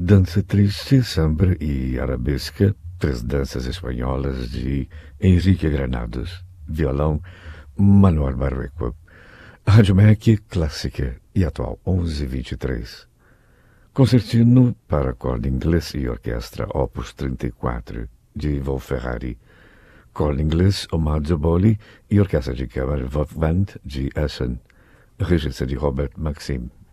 Dança triste, samba e arabesca, três danças espanholas de Henrique Granados, violão, Manuel Barreco. Rádio MEC, clássica e atual, 11h23. Concertino para corda inglês e orquestra, opus 34, de Ivo Ferrari. Corda inglês, Omaggio Boli e orquestra de câmara Wolfgang de Essen, regência de Robert Maxim.